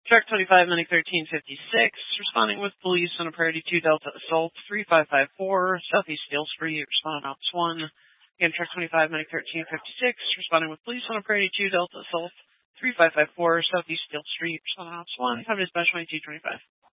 Truck 25, Medic 1356, responding with police on a Priority 2 Delta Assault 3554, Southeast Steel Street, responding Ops 1. Again, Truck 25, Medic 1356, responding with police on a Priority 2 Delta Assault 3554, Southeast Steel Street, responding Ops 1. Have a dispatch 2225.